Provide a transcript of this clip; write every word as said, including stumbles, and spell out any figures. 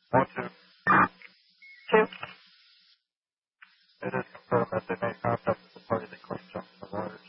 Want to Two. it is confirmed that they made contact with the party that claimed jump in the water.